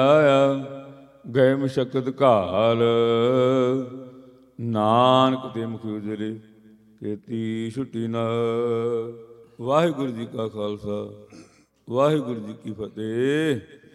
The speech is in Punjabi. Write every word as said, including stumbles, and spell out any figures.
ਆਇਆ ਗਏ ਮਸ਼ਕਤ ਘਾਲ, ਨਾਨਕ ਤੇ ਮੁਖ ਉਜਰੇ ਕੀਤੀ ਛੁੱਟੀ ਨਾਲ। ਵਾਹਿਗੁਰੂ ਜੀ ਕਾ ਖਾਲਸਾ, ਵਾਹਿਗੁਰੂ ਜੀ ਕੀ ਫਤਿਹ।